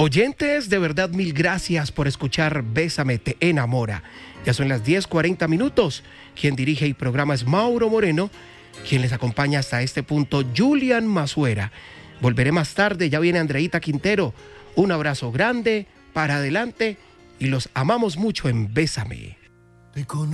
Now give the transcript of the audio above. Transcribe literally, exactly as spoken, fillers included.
Oyentes, de verdad mil gracias por escuchar Bésame, te enamora. Ya son las diez cuarenta minutos. Quien dirige el programa es Mauro Moreno. Quien les acompaña hasta este punto, Julian Masuera. Volveré más tarde, ya viene Andreita Quintero. Un abrazo grande, para adelante y los amamos mucho en Bésame.